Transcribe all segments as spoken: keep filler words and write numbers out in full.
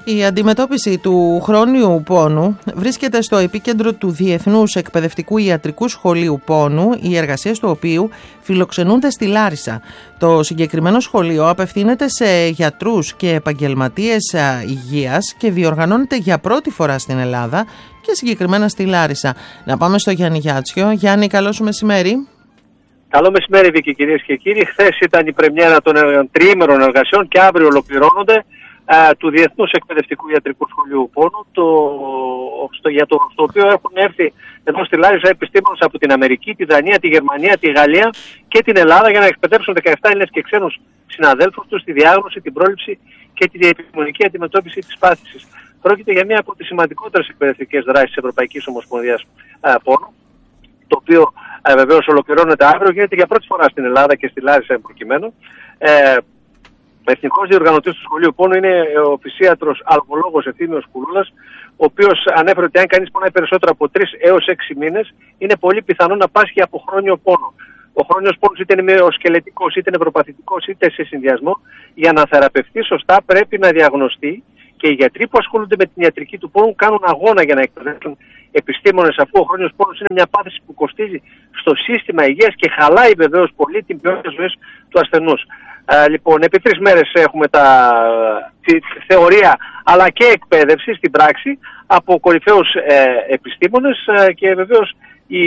Η αντιμετώπιση του χρόνιου πόνου βρίσκεται στο επίκεντρο του Διεθνούς Εκπαιδευτικού Ιατρικού Σχολείου Πόνου, οι εργασίες του οποίου φιλοξενούνται στη Λάρισα. Το συγκεκριμένο σχολείο απευθύνεται σε γιατρούς και επαγγελματίες υγείας και διοργανώνεται για πρώτη φορά στην Ελλάδα και συγκεκριμένα στη Λάρισα. Να πάμε στο Γιάννη Γιάτσιο. Γιάννη, καλό σου μεσημέρι. Καλό μεσημέρι, Βίκη, κυρίες και κύριοι. Χθες ήταν η πρεμιέρα των τριήμερων εργασιών και αύριο ολοκληρώνονται α, του Διεθνούς Εκπαιδευτικού Ιατρικού Σχολείου Πόνου, το, στο, για το, στο οποίο έχουν έρθει εδώ στη Λάρισα επιστήμονες από την Αμερική, τη Δανία, τη Γερμανία, τη Γαλλία και την Ελλάδα για να εκπαιδεύσουν δεκαεπτά Έλληνες και ξένους συναδέλφους τους στη διάγνωση, την πρόληψη και την επιστημονική αντιμετώπιση της πάθησης. Πρόκειται για μία από τις σημαντικότερες εκπαιδευτικές δράσεις της Ευρωπαϊκής Ομοσπονδίας Πόνου, το οποίο ε, βεβαίως ολοκληρώνεται αύριο, γίνεται για πρώτη φορά στην Ελλάδα και στη Λάρισα προκειμένου. Ε, Εθνικός διοργανωτής του Σχολείου Πόνου είναι ο φυσίατρος αλγολόγος Ευθύμιος Κουλούλας, ο οποίος ανέφερε ότι αν κανείς πονάει περισσότερο από τρεις έως έξι μήνες, είναι πολύ πιθανό να πάσχει από χρόνιο πόνο. Ο χρόνιος πόνος είτε είναι μυοσκελετικός, είτε νευροπαθητικός, είτε σε συνδυασμό, για να θεραπευτεί σωστά πρέπει να διαγνωστεί, και οι γιατροί που ασχολούνται με την ιατρική του πόνου κάνουν αγώνα για να εκπαιδεύσουν επιστήμονες, αφού ο χρόνιος πόνος είναι μια πάθηση που κοστίζει στο σύστημα υγείας και χαλάει βεβαίως πολύ την ποιότητα ζωής του ασθενούς. Α, λοιπόν, επί τρεις μέρες έχουμε τα, τη, τη θεωρία αλλά και εκπαίδευση στην πράξη από κορυφαίους ε, επιστήμονες ε, και βεβαίως η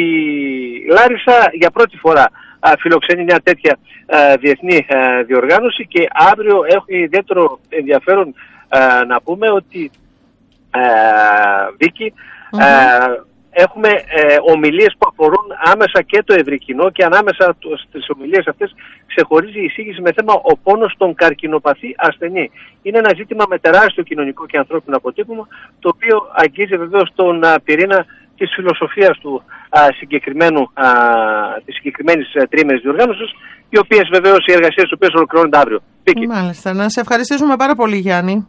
Λάρισα για πρώτη φορά α, φιλοξενεί μια τέτοια α, διεθνή α, διοργάνωση, και αύριο έχει ιδιαίτερο ενδιαφέρον α, να πούμε ότι α, Βίκη, mm-hmm. α, έχουμε ε, ομιλίες που αφορούν άμεσα και το ευρύ κοινό, και ανάμεσα στις ομιλίες αυτές ξεχωρίζει η εισήγηση με θέμα ο πόνος στον καρκινοπαθή ασθενή. Είναι ένα ζήτημα με τεράστιο κοινωνικό και ανθρώπινο αποτύπωμα, το οποίο αγγίζει βεβαίως τον α, πυρήνα της φιλοσοφίας του α, συγκεκριμένου, α, της συγκεκριμένης τριήμερης διοργάνωσης, οι οποίες βεβαίως οι εργασίες οι οποίες ολοκληρώνονται αύριο. Πήκη. Μάλιστα. Να σε ευχαριστήσουμε πάρα πολύ, Γιάννη.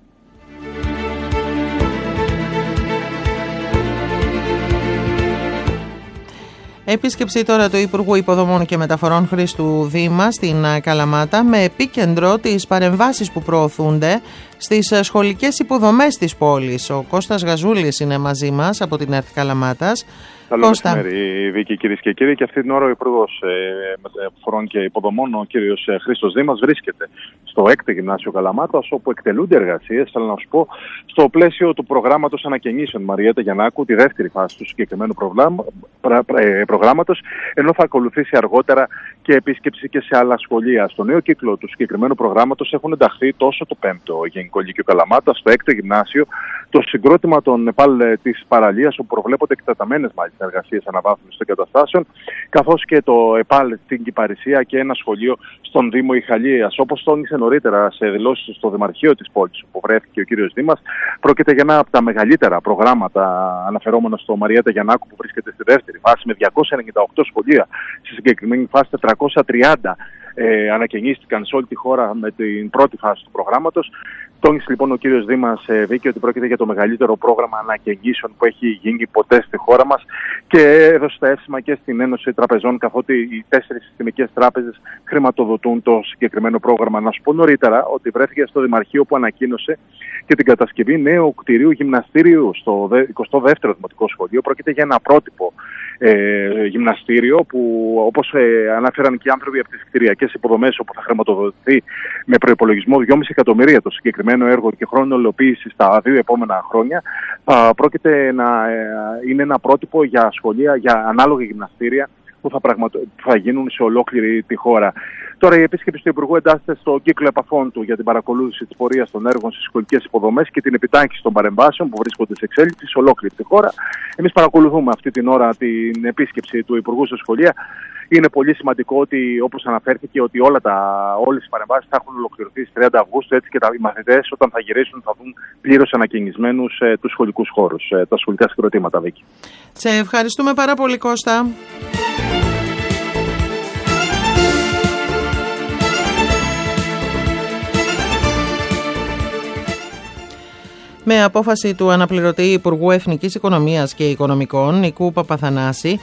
Επίσκεψη τώρα του Υπουργού Υποδομών και Μεταφορών Χρήστου Δήμα στην Καλαμάτα, με επίκεντρο τις παρεμβάσεις που προωθούνται στις σχολικές υποδομές της πόλης. Ο Κώστας Γαζούλης είναι μαζί μας από την ΕΡΤ Καλαμάτας. Καλό μεσημέρι, Βίκη, κυρίες και κύριοι. Και αυτή την ώρα ο Υπουργός Μεταφορών και Υποδομών, ο κύριος Χρήστος Δήμας, βρίσκεται στο έκτο Γυμνάσιο Καλαμάτας, όπου εκτελούνται εργασίες, θέλω να σου πω, στο πλαίσιο του προγράμματος ανακαινήσεων Μαριέτα Γιαννάκου, τη δεύτερη φάση του συγκεκριμένου προγράμματος, ενώ θα ακολουθήσει αργότερα και επίσκεψη και σε άλλα σχολεία. Στο νέο κύκλο του συγκεκριμένου προγράμματος έχουν ενταχθεί τόσο το πέμπτο Γενικό Λύκειο Καλαμάτας, στο έκτο Γυμνάσιο, το συγκρότημα των ΕΠΑΛ της παραλίας, όπου προβλέπονται εκτεταμένες μάλιστα εργασίες αναβάθμισης των καταστάσεων, καθώς και το ΕΠΑΛ στην Κυπαρισία και ένα σχολείο στον Δήμο Ιχαλίας. Όπως τόνισε νωρίτερα σε δηλώσεις στο Δημαρχείο της πόλης, όπου βρέθηκε ο κύριος Δήμας, πρόκειται για ένα από τα μεγαλύτερα προγράμματα αναφερόμενα στο Μαριέτα Γιαννάκου, που βρίσκεται στη δεύτερη φάση, με διακόσια ενενήντα οκτώ σχολεία. Στη συγκεκριμένη φάση τετρακόσια τριάντα ε, ανακαινίστηκαν σε όλη τη χώρα με την πρώτη φάση του προγράμματος. Τόνισε λοιπόν ο κύριος Δήμας, ε, Βίκη, ότι πρόκειται για το μεγαλύτερο πρόγραμμα ανακαινήσεων που έχει γίνει ποτέ στη χώρα μας, και έδωσε τα εύσημα και στην Ένωση Τραπεζών, καθότι οι τέσσερις συστημικές τράπεζες χρηματοδοτούν το συγκεκριμένο πρόγραμμα. Να σου πω νωρίτερα ότι βρέθηκε στο Δημαρχείο που ανακοίνωσε και την κατασκευή νέου κτηρίου γυμναστήριου στο εικοστό δεύτερο Δημοτικό Σχολείο. Πρόκειται για ένα πρότυπο ε, γυμναστήριο που, όπως ε, αναφέραν και οι άνθρωποι από τις κτηριακές υποδομές, όπου θα χρηματοδοτηθεί με προϋπολογισμό δυόμισι εκατομμύρια το συγκεκριμένο έργο και χρόνο υλοποίησης στα δύο επόμενα χρόνια, ε, πρόκειται να ε, είναι ένα πρότυπο για σχολεία, για ανάλογα γυμναστήρια που θα, πραγματο... που θα γίνουν σε ολόκληρη τη χώρα. Τώρα η επίσκεψη του Υπουργού εντάσσεται στο κύκλο επαφών του για την παρακολούθηση της πορείας των έργων στις σχολικές υποδομές και την επιτάχυνση των παρεμβάσεων που βρίσκονται σε εξέλιξη σε ολόκληρη τη χώρα. Εμείς παρακολουθούμε αυτή την ώρα την επίσκεψη του Υπουργού στα σχολεία. Είναι πολύ σημαντικό ότι, όπως αναφέρθηκε, ότι όλα τα, όλες οι παρεμβάσεις θα έχουν ολοκληρωθεί στις τριάντα Αυγούστου, έτσι και τα, οι μαθητές όταν θα γυρίσουν θα δουν πλήρως ανακαινισμένους ε, τους σχολικούς χώρους, ε, τα σχολικά συγκροτήματα, Βίκη. Σε ευχαριστούμε πάρα πολύ, Κώστα. Με απόφαση του αναπληρωτή Υπουργού Εθνικής Οικονομίας και Οικονομικών, Νικού Παπαθανάση,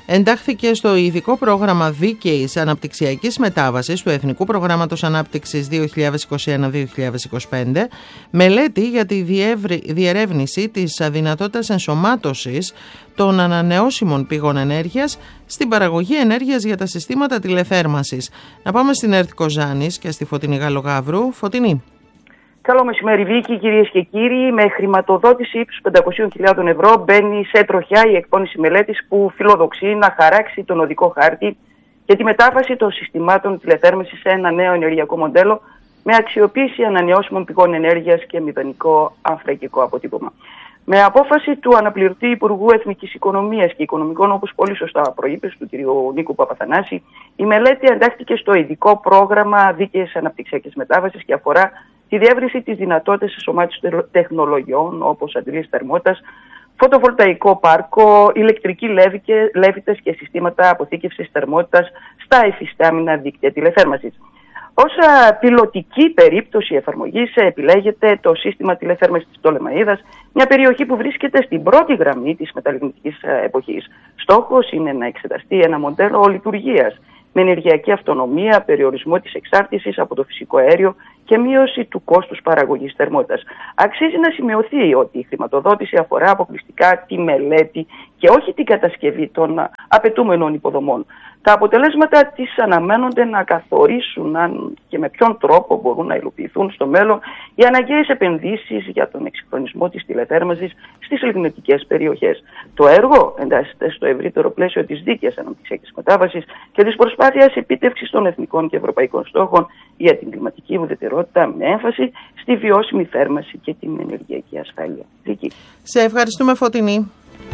εντάχθηκε στο ειδικό πρόγραμμα δίκαιης αναπτυξιακής μετάβασης του Εθνικού Προγράμματος Ανάπτυξης δύο χιλιάδες είκοσι ένα με δύο χιλιάδες είκοσι πέντε μελέτη για τη διερεύνηση της δυνατότητας ενσωμάτωσης των ανανεώσιμων πηγών ενέργειας στην παραγωγή ενέργειας για τα συστήματα τηλεθέρμανσης. Να πάμε στην ΕΡΤ Κοζάνης και στη Φωτεινή Γαλλογαύρου. Φωτεινή. Καλό μεσημέρι, Βίκη, κυρίες και κύριοι. Με χρηματοδότηση ύψους πεντακόσιες χιλιάδες ευρώ μπαίνει σε τροχιά η εκπόνηση μελέτης που φιλοδοξεί να χαράξει τον οδικό χάρτη για τη μετάβαση των συστημάτων τηλεθέρμανσης σε ένα νέο ενεργειακό μοντέλο με αξιοποίηση ανανεώσιμων πηγών ενέργειας και μηδενικό ανθρακικό αποτύπωμα. Με απόφαση του αναπληρωτή Υπουργού Εθνικής Οικονομίας και Οικονομικών, όπως πολύ σωστά προείπες, του κ. Νίκου Παπαθανάση, η μελέτη εντάχθηκε στο ειδικό πρόγραμμα δίκαιης αναπτυξιακής μετάβασης και αφορά τη διεύρυνση της δυνατότητας ενσωμάτωσης τεχνολογιών όπως αντιλήσεις θερμότητας, φωτοβολταϊκό πάρκο, ηλεκτρικοί λέβητες και συστήματα αποθήκευσης θερμότητας στα υφιστάμενα δίκτυα τηλεθέρμανσης. Ως πιλωτική περίπτωση εφαρμογής επιλέγεται το σύστημα τηλεθέρμανσης της Πτολεμαΐδας, μια περιοχή που βρίσκεται στην πρώτη γραμμή της μεταλλιγνητικής εποχής. Στόχος είναι να εξεταστεί ένα μοντέλο λειτουργίας με ενεργειακή αυτονομία, περιορισμό της εξάρτησης από το φυσικό αέριο και μείωση του κόστους παραγωγής θερμότητας. Αξίζει να σημειωθεί ότι η χρηματοδότηση αφορά αποκλειστικά τη μελέτη και όχι την κατασκευή των απαιτούμενων υποδομών. Τα αποτελέσματα της αναμένονται να καθορίσουν αν και με ποιον τρόπο μπορούν να υλοποιηθούν στο μέλλον οι αναγκαίες επενδύσεις για τον εξυγχρονισμό της τηλεθέρμανσης στις λιγνητικές περιοχές. Το έργο εντάσσεται στο ευρύτερο πλαίσιο της δίκαιης αναπτυξιακής μετάβασης και της προσπάθειας επίτευξης των εθνικών και ευρωπαϊκών στόχων για την κλιματική ουδετερότητα με έμφαση στη βιώσιμη θέρμανση και την ενεργειακή ασφάλεια. Δίκη. Σε ευχαριστούμε, Φωτεινή.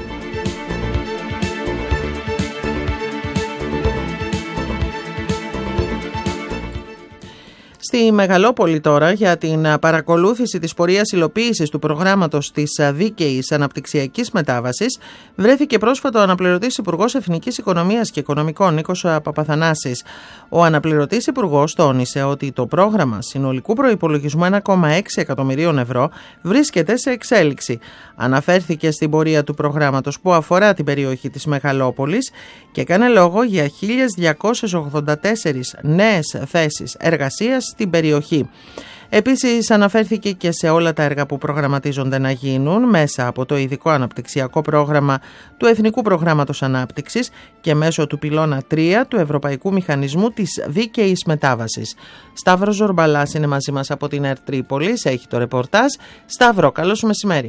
Στη Μεγαλόπολη τώρα, για την παρακολούθηση της πορείας υλοποίησης του προγράμματος της δίκαιης αναπτυξιακής μετάβασης, βρέθηκε πρόσφατο ο αναπληρωτής Υπουργός Εθνικής Οικονομίας και Οικονομικών Νίκος Παπαθανάσης. Ο αναπληρωτής Υπουργός τόνισε ότι το πρόγραμμα συνολικού προϋπολογισμού ένα κόμμα έξι εκατομμυρίων ευρώ βρίσκεται σε εξέλιξη. Αναφέρθηκε στην πορεία του προγράμματος που αφορά την περιοχή της Μεγαλόπολης και έκανε λόγο για χίλιες διακόσιες ογδόντα τέσσερις νέες θέσεις εργασίας στην περιοχή. Επίσης αναφέρθηκε και σε όλα τα έργα που προγραμματίζονται να γίνουν μέσα από το ειδικό αναπτυξιακό πρόγραμμα του Εθνικού Προγράμματος Ανάπτυξης και μέσω του πυλώνα τρία του Ευρωπαϊκού Μηχανισμού της Δίκαιης Μετάβασης. Σταύρος Ζορμπαλάς είναι μαζί μας από την ΕΡΤ Τρίπολης, έχει το ρεπορτάζ. Σταύρο, καλώς μεσημέρι.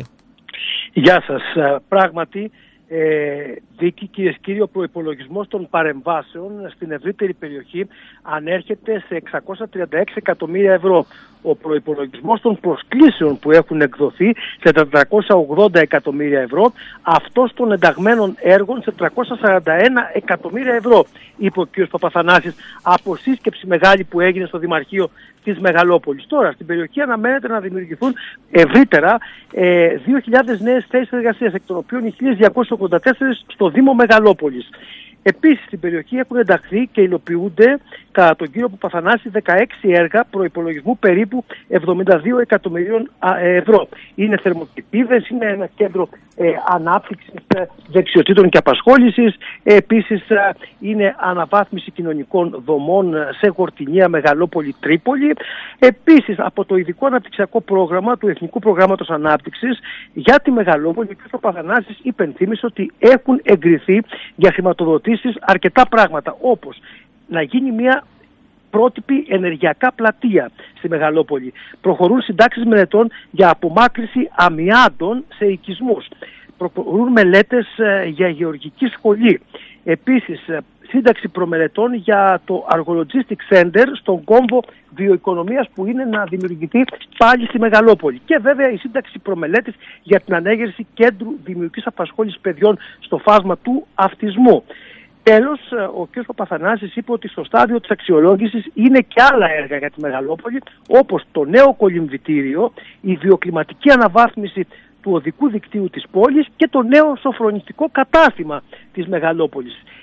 Γεια σας. Πράγματι, Ε, Δίκη, κυρίες και κύριοι, ο προϋπολογισμός των παρεμβάσεων στην ευρύτερη περιοχή ανέρχεται σε εξακόσια τριάντα έξι εκατομμύρια ευρώ. Ο προϋπολογισμός των προσκλήσεων που έχουν εκδοθεί σε τετρακόσια ογδόντα εκατομμύρια ευρώ, αυτός των ενταγμένων έργων σε τριακόσια σαράντα ένα εκατομμύρια ευρώ, είπε ο κ. Παπαθανάσης από σύσκεψη μεγάλη που έγινε στο Δημαρχείο της Μεγαλόπολης. Τώρα, στην περιοχή αναμένεται να δημιουργηθούν ευρύτερα ε, δύο χιλιάδες νέες θέσεις εργασίας, εκ των οποίων οι χίλιες διακόσιες ογδόντα τέσσερις στο Δήμο Μεγαλόπολης. Επίσης, στην περιοχή έχουν ενταχθεί και υλοποιούνται κατά τον κύριο Παπαθανάση δεκαέξι έργα προϋπολογισμού περίπου εβδομήντα δύο εκατομμυρίων ευρώ. Είναι θερμοκηπίδες, είναι ένα κέντρο ε, ανάπτυξης ε, δεξιοτήτων και απασχόλησης. Ε, επίσης, ε, είναι αναβάθμιση κοινωνικών δομών σε Γορτινία, Μεγαλόπολη, Τρίπολη. Επίσης, από το ειδικό αναπτυξιακό πρόγραμμα του Εθνικού Προγράμματος Ανάπτυξης για τη Μεγαλόπολη, ο κ. Παπαθανάσης υπενθύμισε ότι έχουν εγκριθεί για χρηματοδοτήσεις αρκετά πράγματα, όπως να γίνει μια πρότυπη ενεργειακά πλατεία στη Μεγαλόπολη. Προχωρούν συντάξεις μελετών για απομάκρυνση αμοιάντων σε οικισμούς. Προχωρούν μελέτες για γεωργική σχολή. Επίσης, σύνταξη προμελετών για το Argologistic Center στον κόμβο βιοοικονομίας που είναι να δημιουργηθεί πάλι στη Μεγαλόπολη. Και βέβαια η σύνταξη προμελέτης για την ανέγερση κέντρου δημιουργικής απασχόλησης παιδιών στο φάσμα του αυτισμού. Τέλος, ο κ. Παπαθανάσης είπε ότι στο στάδιο της αξιολόγησης είναι και άλλα έργα για τη Μεγαλόπολη, όπως το νέο κολυμβητήριο, η βιοκλιματική αναβάθμιση του οδικού δικτύου της πόλης και το νέο σοφρονιστικό κατάστημα της Μεγαλόπολης.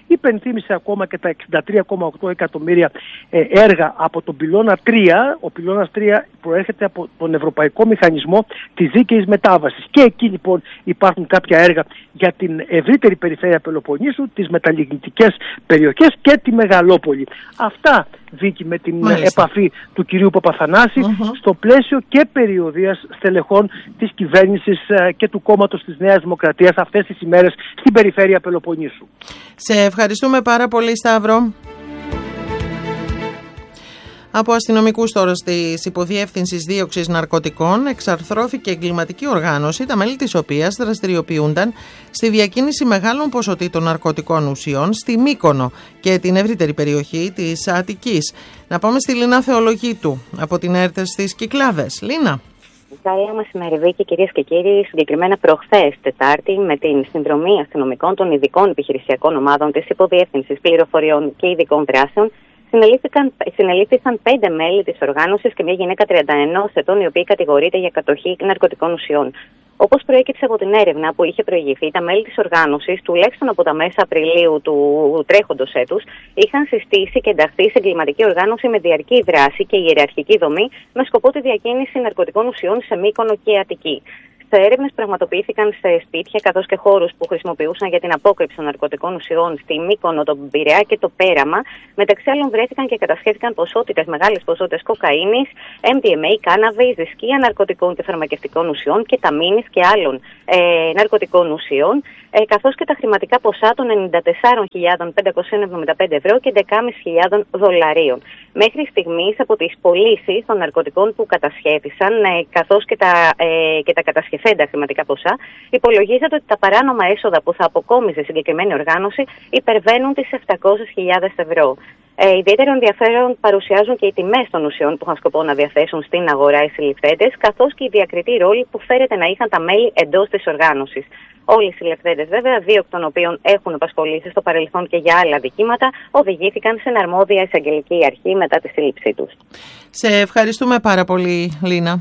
Υπενθύμησε ακόμα και τα εξήντα τρία κόμμα οκτώ εκατομμύρια ε, έργα από τον πυλώνα τρία. Ο πυλώνας τρία προέρχεται από τον Ευρωπαϊκό Μηχανισμό της Δίκαιης Μετάβασης. Και εκεί λοιπόν υπάρχουν κάποια έργα για την ευρύτερη περιφέρεια Πελοποννήσου, τις μεταλλιγνητικές περιοχές και τη Μεγαλόπολη. Αυτά, Βίκη, με την Μάλιστα. επαφή του κυρίου Παπαθανάση uh-huh. στο πλαίσιο και περιοδίας στελεχών της κυβέρνησης και του κόμματος της Νέας Δημοκρατίας αυτές τις ημέρες στην περιφέρεια Πελοποννήσου. Σε ευχαριστούμε πάρα πολύ, Σταύρο. Από αστυνομικούς τώρα της Υποδιεύθυνσης Δίωξης Ναρκωτικών εξαρθρώθηκε εγκληματική οργάνωση, τα μέλη της οποίας δραστηριοποιούνταν στη διακίνηση μεγάλων ποσοτήτων ναρκωτικών ουσιών στη Μύκονο και την ευρύτερη περιοχή της Αττικής. Να πάμε στη Λίνα Θεολογίτου από την ΕΡΤ στις Κυκλάδες. Λίνα. Καλό μεσημέρι, Βίκη, κυρίες και κύριοι. Συγκεκριμένα προχθές Τετάρτη, με την συνδρομή αστυνομικών των ειδικών επιχειρησιακών ομάδων της Υποδιεύθυνσης Πληροφοριών και Ειδικών Δράσεων, συνελήφθησαν πέντε μέλη της οργάνωσης και μια γυναίκα τριάντα ενός ετών, η οποία κατηγορείται για κατοχή ναρκωτικών ουσιών. Όπως προέκυψε από την έρευνα που είχε προηγηθεί, τα μέλη της οργάνωσης, τουλάχιστον από τα μέσα Απριλίου του τρέχοντος έτους, είχαν συστήσει και ενταχθεί σε εγκληματική οργάνωση με διαρκή δράση και ιεραρχική δομή, με σκοπό τη διακίνηση ναρκωτικών ουσιών σε Μύκονο και Αττική. Έρευνες πραγματοποιήθηκαν σε σπίτια καθώς και χώρους που χρησιμοποιούσαν για την απόκρυψη των ναρκωτικών ουσιών στη Μύκονο, τον Πειραιά και το Πέραμα. Μεταξύ άλλων, βρέθηκαν και κατασχέθηκαν ποσότητες, μεγάλες ποσότητες κοκαίνης, εμ ντι εμ έι, κάναβη, δισκία ναρκωτικών και φαρμακευτικών ουσιών, κεταμίνης και άλλων ε, ναρκωτικών ουσιών, ε, καθώς και τα χρηματικά ποσά των ενενήντα τέσσερις χιλιάδες πεντακόσια εβδομήντα πέντε ευρώ και δεκαπέντε χιλιάδες δολαρίων. Μέχρι στιγμής, από τις πωλήσεις των ναρκωτικών που κατασχέθησαν, ε, καθώς και τα, ε, και τα κατασχεθέντα χρηματικά ποσά, υπολογίζεται ότι τα παράνομα έσοδα που θα αποκόμιζε η συγκεκριμένη οργάνωση υπερβαίνουν τις επτακόσιες χιλιάδες ευρώ. Ε, ιδιαίτερο ενδιαφέρον παρουσιάζουν και οι τιμές των ουσιών που είχαν σκοπό να διαθέσουν στην αγορά οι συλληφθέντες, καθώς και η διακριτή ρόλη που φέρεται να είχαν τα μέλη εντός της οργάνωσης. Όλοι οι συλληφθέντες, βέβαια, δύο εκ των οποίων έχουν απασχολήσει στο παρελθόν και για άλλα δικήματα, οδηγήθηκαν στην αρμόδια εισαγγελική αρχή μετά τη σύλληψή τους. Σε ευχαριστούμε πάρα πολύ, Λίνα.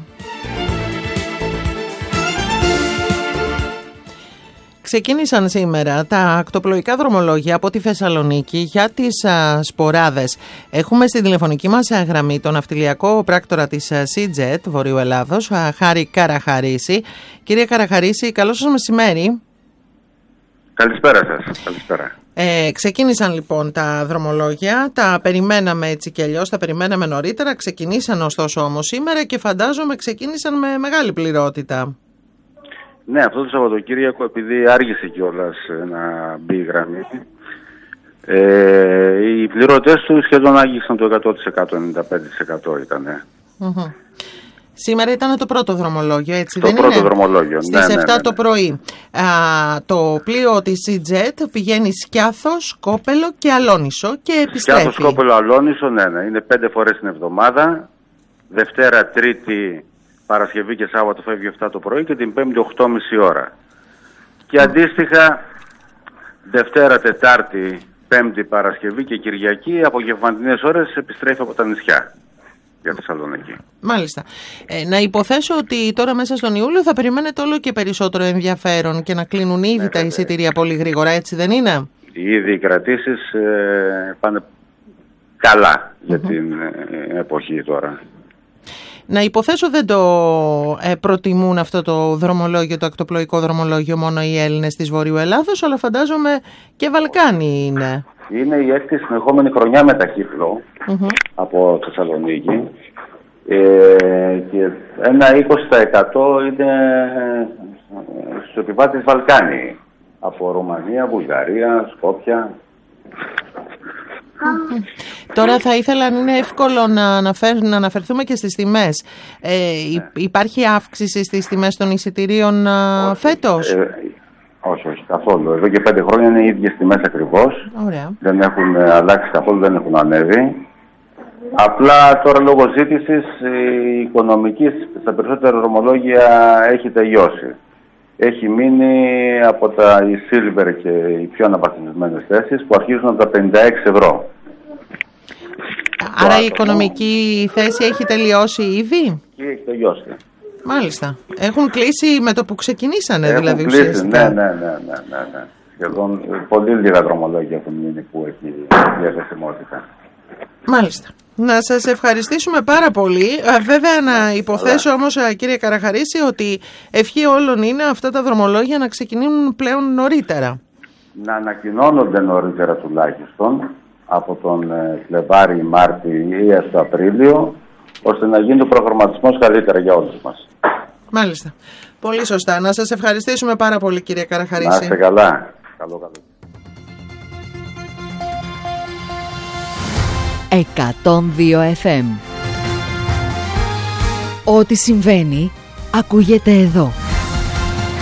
Ξεκίνησαν σήμερα τα ακτοπλοϊκά δρομολόγια από τη Θεσσαλονίκη για τις α, σποράδες. Έχουμε στη τηλεφωνική μας γραμμή τον ναυτιλιακό πράκτορα της Seajet Βορείου Ελλάδος, α, Χάρη Καραχαρίση. Κύριε Καραχαρίση, καλό σας μεσημέρι. Καλησπέρα σας. Καλησπέρα. Ε, ξεκίνησαν λοιπόν τα δρομολόγια, τα περιμέναμε έτσι και αλλιώς, τα περιμέναμε νωρίτερα, ξεκινήσαν ωστόσο όμως σήμερα και φαντάζομαι ξεκίνησαν με μεγάλη πληρότητα. Ναι, αυτό το Σαββατοκύριακο, επειδή άργησε κιόλας να μπει η γραμμή, ε, οι πληρωτές του σχεδόν άγγιξαν το εκατό τοις εκατό, ενενήντα πέντε τοις εκατό ήτανε. Mm-hmm. Σήμερα ήταν το πρώτο δρομολόγιο, έτσι το δεν πρώτο είναι? Δρομολόγιο, Στις ναι, ναι, εφτά ναι, ναι. το πρωί. Α, το πλοίο της Seajet πηγαίνει Σκιάθο, Σκόπελο και Αλόνισο και επιστρέφει. Σκιάθο, Σκόπελο, Αλόνισο, ναι, ναι. Είναι πέντε φορές την εβδομάδα. Δευτέρα, Τρίτη, Παρασκευή και Σάββατο φεύγει εφτά το πρωί και την Πέμπτη οκτώ και μισή ώρα. Και αντίστοιχα Δευτέρα, Τετάρτη, Πέμπτη, Παρασκευή και Κυριακή απογευματινές ώρες επιστρέφει από τα νησιά για Θεσσαλονίκη. Μάλιστα. Ε, να υποθέσω ότι τώρα μέσα στον Ιούλιο θα περιμένετε όλο και περισσότερο ενδιαφέρον και να κλείνουν ήδη ναι, τα εισιτήρια πολύ γρήγορα, έτσι δεν είναι? Ήδη οι κρατήσεις ε, πάνε καλά για mm-hmm. την ε, εποχή τώρα. Να υποθέσω δεν το ε, προτιμούν αυτό το δρομολόγιο, το ακτοπλοϊκό δρομολόγιο μόνο οι Έλληνες της Βορείου Ελλάδος, αλλά φαντάζομαι και Βαλκάνοι είναι. Είναι η έκτη συνεχόμενη χρονιά με ταχύφλο mm-hmm. από Θεσσαλονίκη ε, και ένα είκοσι τοις εκατό είναι στους επιβάτες Βαλκάνοι, από Ρουμανία, Βουλγαρία, Σκόπια. Τώρα θα ήθελα, αν είναι εύκολο να, αναφέρ, να αναφερθούμε και στις τιμές. Ε, ναι. Υπάρχει αύξηση στις τιμές των εισιτηρίων όχι, φέτος? Ε, όχι, όχι, καθόλου. Εδώ και πέντε χρόνια είναι οι ίδιες τιμές ακριβώς. Ωραία. Δεν έχουν αλλάξει καθόλου, δεν έχουν ανέβει. Απλά τώρα λόγω ζήτησης η οικονομική στα περισσότερα δρομολόγια έχει τελειώσει. Έχει μείνει από τα οι Silver και οι πιο αναβαθμισμένες θέσεις που αρχίζουν από τα πενήντα έξι ευρώ. Άρα η οικονομική θέση έχει τελειώσει ήδη? Και έχει τελειώσει. Μάλιστα. Έχουν κλείσει με το που ξεκινήσανε? Έχουν δηλαδή κλείσει, ουσιαστικά. ναι, ναι, ναι, ναι, ναι, ναι. σχεδόν πολύ λίγα δρομολόγια έχουν μείνει που έχει διαθεσιμότητα. Μάλιστα. Να σας ευχαριστήσουμε πάρα πολύ. Βέβαια να υποθέσω όμως, κύριε Καραχαρίση, ότι ευχή όλων είναι αυτά τα δρομολόγια να ξεκινούν πλέον νωρίτερα. Να ανακοινώνονται νωρίτερα τουλάχιστον, από τον Φλεβάρι, Μάρτι ή έως το Απρίλιο, ώστε να γίνει ο προγραμματισμός καλύτερα για όλους μας. Μάλιστα. Πολύ σωστά. Να σας ευχαριστήσουμε πάρα πολύ, κύριε Καραχαρίση. Να είστε καλά. Καλό καλό. εκατόν δύο εφ εμ. Ό,τι συμβαίνει ακούγεται εδώ.